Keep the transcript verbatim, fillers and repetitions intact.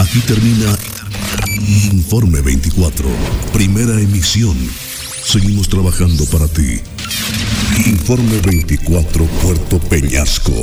Aquí termina Informe veinticuatro, primera emisión. Seguimos trabajando para ti. Informe veinticuatro, Puerto Peñasco.